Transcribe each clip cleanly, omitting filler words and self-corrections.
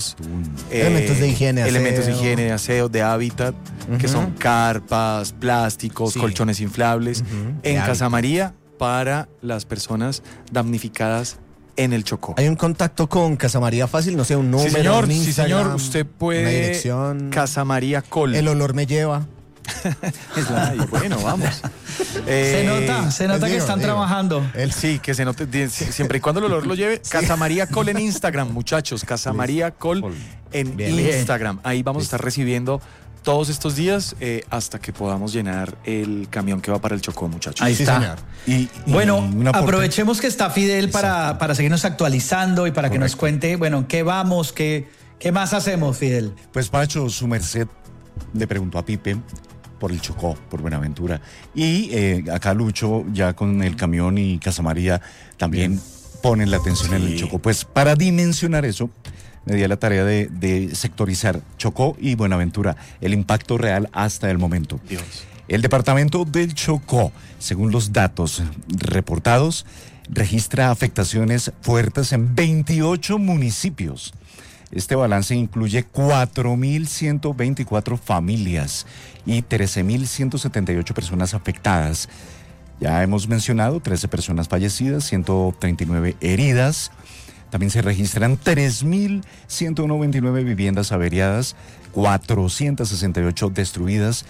elementos de higiene, elementos de aseo. higiene, de aseo, de hábitat, que son carpas, plásticos, colchones inflables, en Casa María para las personas damnificadas en el Chocó. Hay un contacto con Casa María fácil, no sé, un número, un sí Instagram, señor, usted puede, una dirección. Casa María Col. El olor me lleva. Bueno, vamos. Se nota que están trabajando. Sí, que se note, siempre y cuando el olor lo lleve. Casa María Col en Instagram, muchachos. Casa María Col en Instagram. Ahí vamos a estar recibiendo todos estos días hasta que podamos llenar el camión que va para el Chocó, muchachos. Ahí está. Señor. Y bueno, aprovechemos que está Fidel para seguirnos actualizando y para que nos cuente, bueno, qué vamos, qué más hacemos, Fidel. Pues Pacho, su merced le preguntó a Pipe por el Chocó, por Buenaventura. Y acá Lucho, ya con el camión y Casa María, también ponen la atención en el Chocó. Pues para dimensionar eso, me di a la tarea de sectorizar Chocó y Buenaventura, el impacto real hasta el momento. Dios. El departamento del Chocó, según los datos reportados, registra afectaciones fuertes en 28 municipios. Este balance incluye 4.124 familias y 13.178 personas afectadas. Ya hemos mencionado 13 personas fallecidas, 139 heridas. También se registran 3.199 viviendas averiadas, 468 destruidas,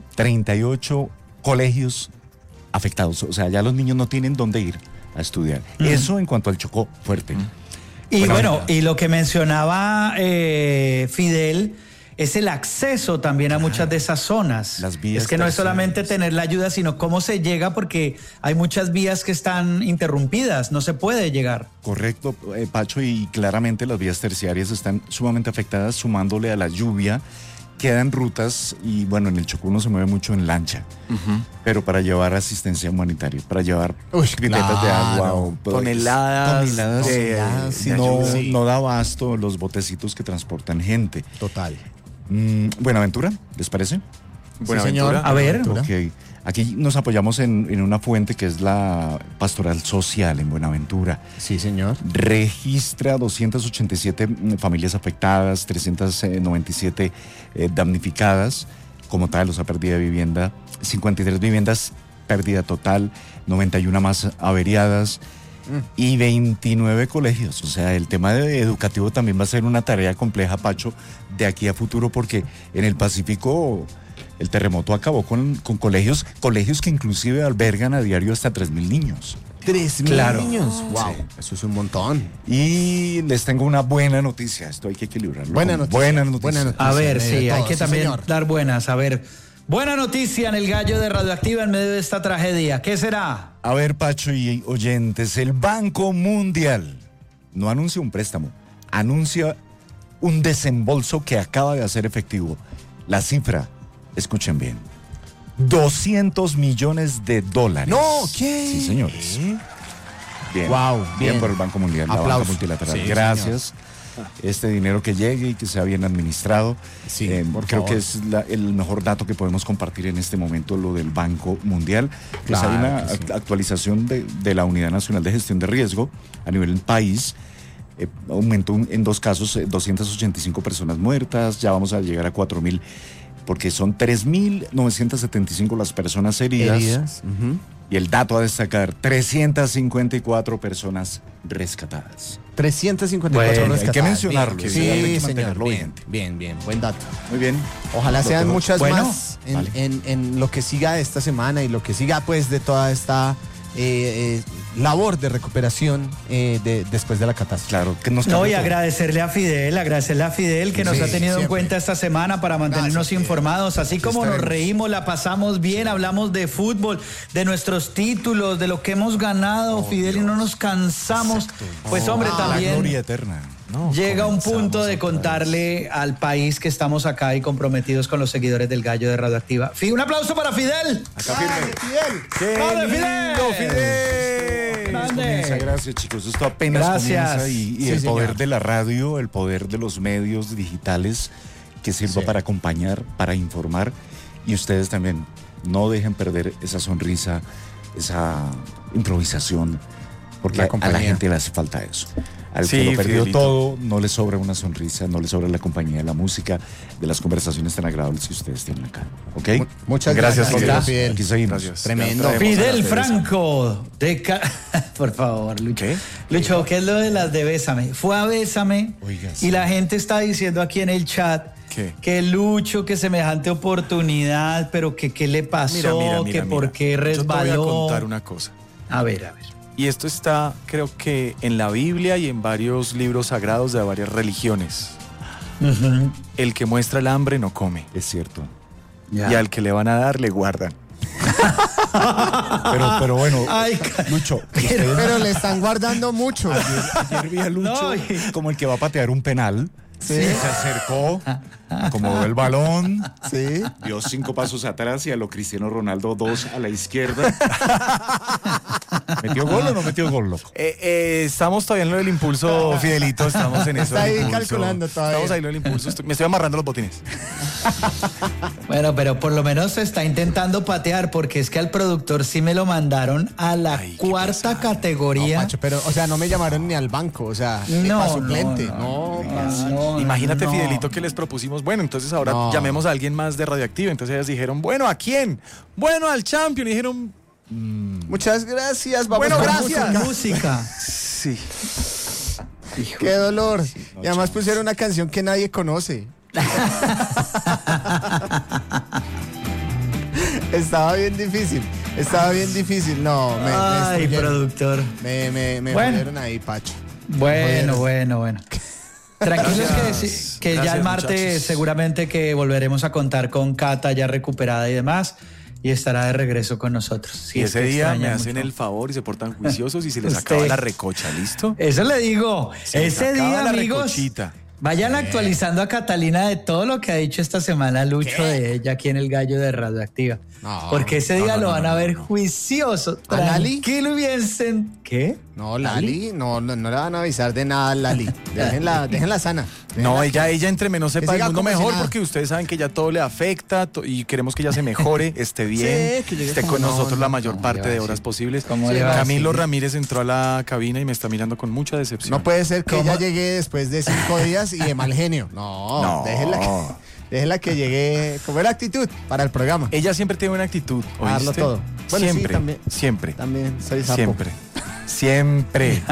38 colegios afectados. O sea, ya los niños no tienen dónde ir a estudiar. Eso en cuanto al Chocó fuerte. Y bueno, y lo que mencionaba Fidel es el acceso también a muchas de esas zonas. Las vías es que no es solamente tener la ayuda, sino cómo se llega, porque hay muchas vías que están interrumpidas, no se puede llegar. Correcto, Pacho, y claramente las vías terciarias están sumamente afectadas, sumándole a la lluvia. Quedan rutas y bueno, en el Chocó uno se mueve mucho en lancha, pero para llevar asistencia humanitaria, para llevar pipetas de agua o toneladas no da abasto los botecitos que transportan gente. Total. Buenaventura, ¿les parece? Buenaventura. señor. A ver. Ok. Aquí nos apoyamos en una fuente que es la Pastoral Social en Buenaventura. Sí, señor. Registra 287 familias afectadas, 397 damnificadas, como tal, o sea, pérdida de vivienda, 53 viviendas, pérdida total, 91 más averiadas y 29 colegios. O sea, el tema educativo también va a ser una tarea compleja, Pacho, de aquí a futuro, porque en el Pacífico el terremoto acabó con colegios que inclusive albergan a diario hasta 3.000 niños. 3.000 niños. Wow, sí. Eso es un montón. Y les tengo una buena noticia. Esto hay que equilibrarlo. Buena noticia. A ver, sí, todo, hay que también señor. dar buenas. A ver, buena noticia en el Gallo de Radioactiva en medio de esta tragedia. ¿Qué será? A ver, Pacho y oyentes, el Banco Mundial no anuncia un préstamo, anuncia un desembolso que acaba de hacer efectivo. La cifra, escuchen bien, $200 millones. No, ¿qué? Sí, señores. Bien, Wow, bien bien. por el Banco Mundial, la Aplausos. banca multilateral. Sí, Gracias. Este dinero que llegue y que sea bien administrado. Sí, por creo favor. que es el mejor dato que podemos compartir en este momento, lo del Banco Mundial. Pues Claro hay una que sí. actualización de la Unidad Nacional de Gestión de Riesgo a nivel del país. Aumentó en 2 casos, 285 personas muertas, ya vamos a llegar a 4.000, porque son 3.975 las personas heridas. Y el dato a destacar, 354 personas rescatadas. 354 Bueno, rescatadas. hay que mencionarlo, Bien, sí, hay que sí, señor. mantenerlo Bien, vigente. bien, buen dato. Muy bien. Ojalá Lo sean tengo. muchas Bueno, más vale. en lo que siga esta semana y lo que siga pues de toda esta labor de recuperación después de la catástrofe. Claro, que nos No, cambia y todo. agradecerle a Fidel que nos Sí, ha tenido en siempre. cuenta esta semana para mantenernos Gracias, informados. Así Aquí como nos estaremos. reímos, la pasamos bien, hablamos de fútbol, de nuestros títulos, de lo que hemos ganado, Fidel, y no nos cansamos. Pues hombre, La también gloria eterna. llega un punto de contarle al país que estamos acá y comprometidos con los seguidores del Gallo de Radioactiva. Un aplauso para Fidel. Acá firme. ¡Qué ¡Vale, lindo, Fidel! Grande. Comienza, gracias, chicos. Esto apenas Gracias. comienza y Sí, el señor. poder de la radio, el poder de los medios digitales que sirva Sí. para acompañar, para informar. Y ustedes también no dejen perder esa sonrisa, esa improvisación, porque La a la compañía. gente le hace falta eso. Al que lo perdió todo, no le sobra una sonrisa, no le sobra la compañía de la música, de las conversaciones tan agradables que ustedes tienen acá. ¿Ok? Muchas gracias, Fidel. Aquí seguimos. Gracias. Tremendo. Fidel Franco. Por favor, Lucho. ¿Qué? Lucho, ¿qué es lo de las de Bésame? Fue a Bésame. Oiga, sí. Y la gente está diciendo aquí en el chat que Lucho, que semejante oportunidad, pero que qué le pasó, que por qué resbaló. Yo te voy a contar una cosa. A ver. Y esto está, creo que en la Biblia y en varios libros sagrados de varias religiones. Uh-huh. El que muestra el hambre no come. Es cierto. Y al que le van a dar, le guardan. Pero bueno, Ay, Lucho, pero le están guardando mucho. ayer vi a Lucho como el que va a patear un penal. Sí. Se acercó, acomodó el balón, Sí. dio 5 pasos atrás y a lo Cristiano Ronaldo 2 a la izquierda. ¿Metió gol o no metió gol, loco? Estamos todavía en lo del impulso, Fidelito. Estamos en eso. Está del ahí impulso. calculando todavía. Estamos ahí en lo del impulso. Me estoy amarrando los botines. Bueno, pero por lo menos se está intentando patear, porque es que al productor sí me lo mandaron a la Ay, qué cuarta pesado. categoría. No, Pacho, pero, o sea, no me llamaron ni al banco, o sea, No, para suplente. no, Imagínate, no. Fidelito, que les propusimos, bueno, entonces ahora No. llamemos a alguien más de Radioactiva. Entonces ellas dijeron, bueno, ¿a quién? Bueno, al Champion. Y dijeron, Muchas gracias. Vamos Bueno, con gracias. música. Música. sí. Qué dolor. Y además pusieron una canción que nadie conoce. Estaba bien difícil. No, me Ay, destruyeron. productor. Me Bueno. jodieron ahí, Pacho. Bueno. Tranquilos Gracias. que ya Gracias, el martes muchachos. seguramente que volveremos a contar con Cata ya recuperada y demás, y estará de regreso con nosotros. Sí, Y es ese que día me extraña hacen mucho. el favor y se portan juiciosos y se les Usted. acaba la recocha, ¿listo? Eso le digo. Se les Ese acaba día, la amigos, recochita. vayan actualizando a Catalina de todo lo que ha dicho esta semana Lucho de ella aquí en el Gallo de Radioactiva. No, Porque ese día no, lo no, van a no, ver no. juicioso, ¿A Lali? tranquilo y bien ¿Qué? No, Lali, no le van a avisar de nada a Lali. Déjenla sana. No, ella entre menos sepa Que del siga mundo como si mejor, nada. porque ustedes saben que ya todo le afecta y queremos que ella se mejore, esté bien, Sí, que llegue esté como con nosotros la no, mayor no, parte le va de a horas decir. posibles. ¿Cómo le va a Camilo decir? Ramírez entró a la cabina y me está mirando con mucha decepción. No puede ser que ¿Cómo? ella llegue después de 5 días y de mal genio. No. Déjela que llegue con buena actitud para el programa. Ella siempre tiene buena actitud, A darlo ¿oíste? todo. Bueno, sí, siempre, también. siempre, También soy sapo. siempre.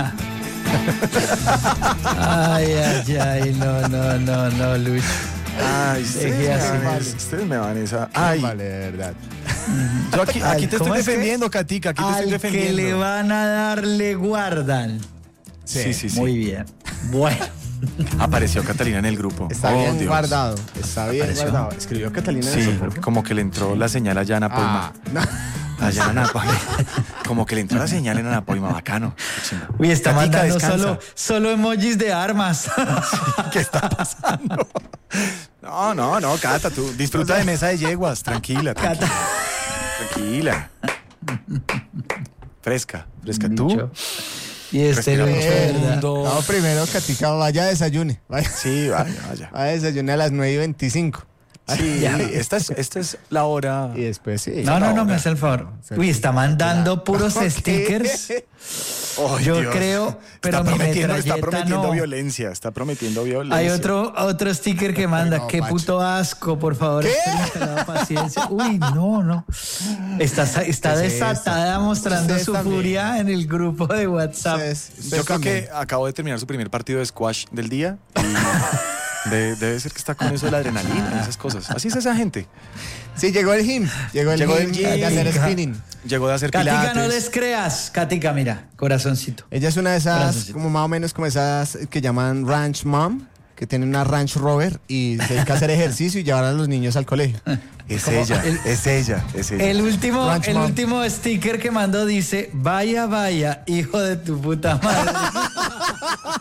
Ay, no, Lucho. Ay, Deje así, vale. ustedes me van esa. Ay, Vale, de verdad. yo aquí Ay, te ¿cómo estoy es que? defendiendo, Katica, aquí te estoy Al defendiendo. que le van a dar, le guardan. Sí. Muy bien. Bueno. Apareció Catalina en el grupo. Está Oh, bien Dios. guardado. Está bien ¿Apareció? guardado. Escribió Catalina en Sí, el grupo. como que le entró la señal allá en Apoima. No. Allá en Anapoima. Como que le entró la señal en Anapoima, bacano. Qué chimba. Uy, está Katica, mandando descansa. solo emojis de armas. ¿Qué está pasando? No, Cata, tú disfruta de mesa de yeguas, tranquila. Tranquila. Fresca. ¿Tú? Lucho. Y este Respira Lucho, ¿verdad? profundo. No, primero, Katica, vaya a desayune. Vaya Sí, vaya. a desayune a las 9:25. Sí, esta es la hora. Y después sí. No, me hace el favor. Uy, está mandando puros stickers. Oh, Yo Dios. creo, pero está mi prometiendo, metralleta no. violencia. Está prometiendo violencia. Hay otro sticker que manda. No, Qué Pacho. puto asco, por favor. Tenga paciencia. Uy, no. Está ¿Qué es desatada mostrando Ustedes su también. furia en el grupo de WhatsApp. Ustedes Yo creo también. que acabo de terminar su primer partido de squash del día. Y debe ser que está con eso de la adrenalina y esas cosas. Así es esa gente. Sí, llegó el gym. Llegó el gym de hacer spinning. Llegó de hacer Katica, pilates. no les creas. Katica, mira, corazoncito. Ella es una de esas, Gracias. como más o menos como esas que llaman ranch mom, que tiene una Ranch Rover y se dedica a hacer ejercicio y llevar a los niños al colegio. Es Como ella, el- es ella. El último Ranch Mom. sticker que mandó dice: vaya, hijo de tu puta madre.